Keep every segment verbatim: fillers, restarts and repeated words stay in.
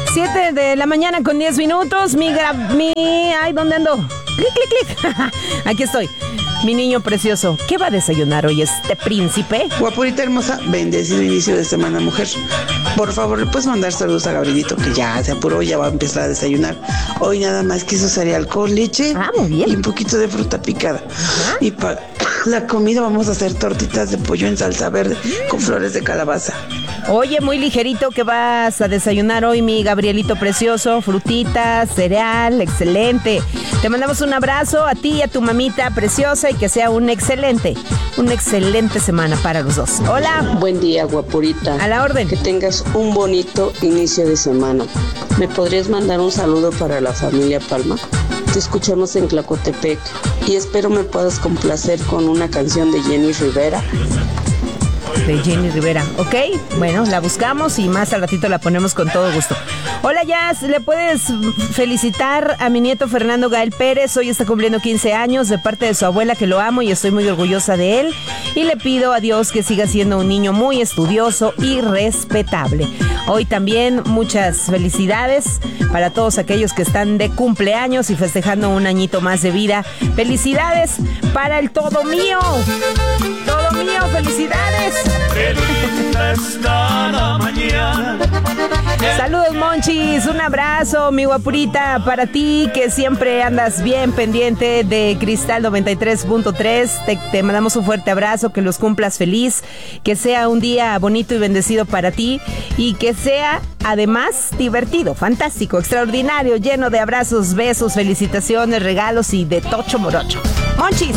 siete de la mañana con diez minutos. Mi, gra- mi, ay, ¿dónde ando? Clic, clic, clic. Aquí estoy. Mi niño precioso, ¿qué va a desayunar hoy este príncipe? Guapurita hermosa, bendecido inicio de semana, mujer. Por favor, ¿le puedes mandar saludos a Gabrielito, que ya se apuró, ya va a empezar a desayunar? Hoy nada más quiso cereal con leche ah, muy bien. y un poquito de fruta picada. Ajá. Y para la comida vamos a hacer tortitas de pollo en salsa verde con flores de calabaza. Oye, muy ligerito, ¿qué vas a desayunar hoy, mi Gabrielito precioso? Frutitas, cereal, excelente. Te mandamos un abrazo a ti y a tu mamita preciosa y que sea un excelente, una excelente semana para los dos. Hola. Buen día, guapurita. A la orden. Que tengas un bonito inicio de semana. ¿Me podrías mandar un saludo para la familia Palma? Te escuchamos en Tlacotepec y espero me puedas complacer con una canción de Jenny Rivera. De Jenny Rivera, ¿ok? Bueno, la buscamos y más al ratito la ponemos con todo gusto. Hola, Jazz, ¿le puedes felicitar a mi nieto Fernando Gael Pérez? Hoy está cumpliendo quince años de parte de su abuela, que lo amo y estoy muy orgullosa de él. Y le pido a Dios que siga siendo un niño muy estudioso y respetable. Hoy también muchas felicidades para todos aquellos que están de cumpleaños y festejando un añito más de vida. Felicidades para el todo mío. Todo mío, felicidades. Saludos, Monchis, un abrazo, mi guapurita, para ti que siempre andas bien pendiente de Cristal noventa y tres punto tres. Te, te mandamos un fuerte abrazo, que los cumplas feliz, que sea un día bonito y bendecido para ti y que sea además divertido, fantástico, extraordinario, lleno de abrazos, besos, felicitaciones, regalos y de tocho morocho. Monchis.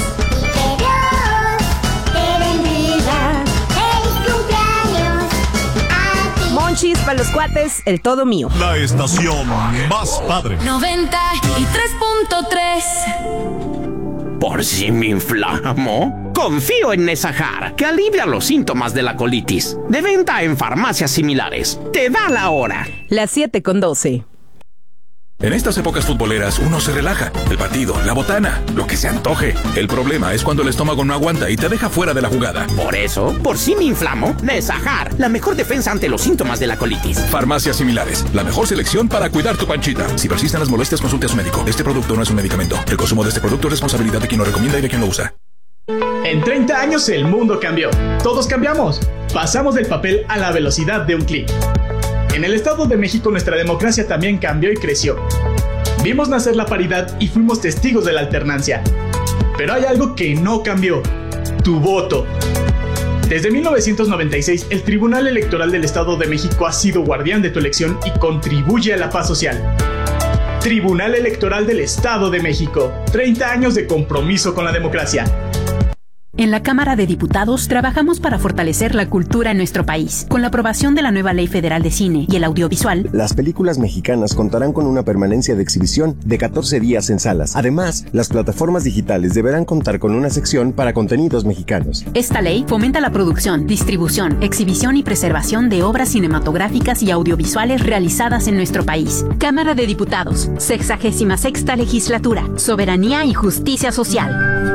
Monchis para los cuates, el todo mío. La estación más padre. noventa y tres punto tres. ¿Por si me inflamo? Confío en Nesajar, que alivia los síntomas de la colitis. De venta en farmacias similares. Te da la hora. Las siete con doce. En estas épocas futboleras uno se relaja. El partido, la botana, lo que se antoje. El problema es cuando el estómago no aguanta y te deja fuera de la jugada. Por eso, por si me inflamo, Nesajar, la mejor defensa ante los síntomas de la colitis. Farmacias similares, la mejor selección para cuidar tu panchita. Si persisten las molestias, consulte a su médico. Este producto no es un medicamento. El consumo de este producto es responsabilidad de quien lo recomienda y de quien lo usa. En treinta años el mundo cambió. Todos cambiamos. Pasamos del papel a la velocidad de un clic. En el Estado de México nuestra democracia también cambió y creció. Vimos nacer la paridad y fuimos testigos de la alternancia. Pero hay algo que no cambió: tu voto. Desde mil novecientos noventa y seis, el Tribunal Electoral del Estado de México ha sido guardián de tu elección y contribuye a la paz social. Tribunal Electoral del Estado de México. treinta años de compromiso con la democracia. En la Cámara de Diputados trabajamos para fortalecer la cultura en nuestro país. Con la aprobación de la nueva Ley Federal de Cine y el Audiovisual, las películas mexicanas contarán con una permanencia de exhibición de catorce días en salas. Además, las plataformas digitales deberán contar con una sección para contenidos mexicanos. Esta ley fomenta la producción, distribución, exhibición y preservación de obras cinematográficas y audiovisuales realizadas en nuestro país. Cámara de Diputados, sexagésima sexta legislatura, soberanía y justicia social.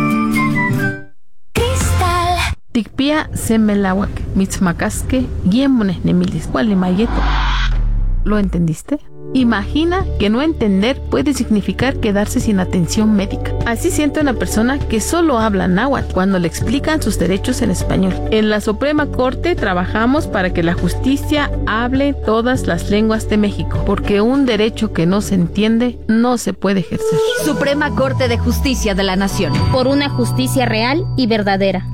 Tikpia semelawak, mitzmacasque, guiemones nemilis, mayeto. ¿Lo entendiste? Imagina que no entender puede significar quedarse sin atención médica. Así siente una persona que solo habla náhuatl cuando le explican sus derechos en español. En la Suprema Corte trabajamos para que la justicia hable todas las lenguas de México, porque un derecho que no se entiende no se puede ejercer. Suprema Corte de Justicia de la Nación. Por una justicia real y verdadera.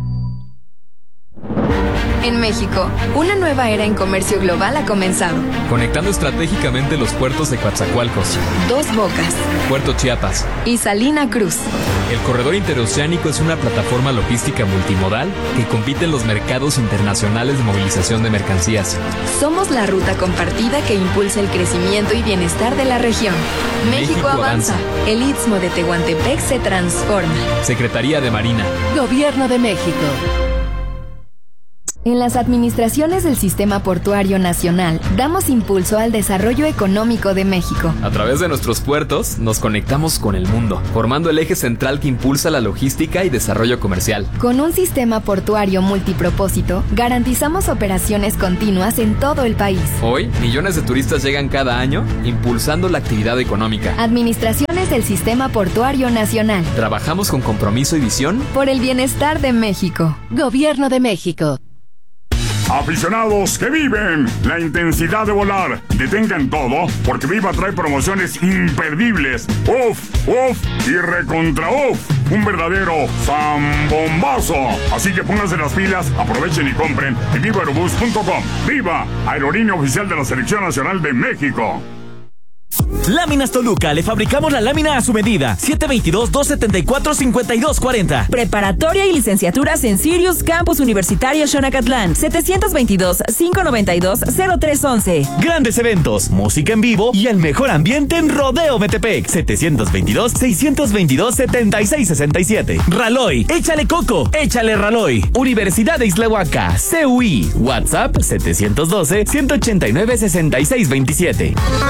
En México, una nueva era en comercio global ha comenzado. Conectando estratégicamente los puertos de Coatzacoalcos, Dos Bocas, Puerto Chiapas y Salina Cruz. El corredor interoceánico es una plataforma logística multimodal que compite en los mercados internacionales de movilización de mercancías. Somos la ruta compartida que impulsa el crecimiento y bienestar de la región. México, México avanza. avanza. El Istmo de Tehuantepec se transforma. Secretaría de Marina. Gobierno de México. En las administraciones del Sistema Portuario Nacional, damos impulso al desarrollo económico de México. A través de nuestros puertos, nos conectamos con el mundo, formando el eje central que impulsa la logística y desarrollo comercial. Con un sistema portuario multipropósito, garantizamos operaciones continuas en todo el país. Hoy, millones de turistas llegan cada año, impulsando la actividad económica. Administraciones del Sistema Portuario Nacional. Trabajamos con compromiso y visión por el bienestar de México. Gobierno de México. Aficionados que viven la intensidad de volar, detengan todo porque Viva trae promociones imperdibles. Uf, uf y recontra uf. Un verdadero zambombazo. Así que pónganse las pilas, aprovechen y compren en viva aerobús punto com. Viva, aerolínea oficial de la Selección Nacional de México. Láminas Toluca, le fabricamos la lámina a su medida. siete veintidós, dos setenta y cuatro, cincuenta y dos cuarenta. Preparatoria y licenciaturas en Sirius Campus Universitario Xonacatlán. setecientos veintidós, quinientos noventa y dos, cero tres once. Grandes eventos, música en vivo y el mejor ambiente en Rodeo Metepec. setecientos veintidós, seiscientos veintidós, setenta y seis sesenta y siete. Raloy, échale coco, échale Raloy. Universidad de Islahuaca, C U I. WhatsApp setecientos doce, ciento ochenta y nueve, sesenta y seis veintisiete.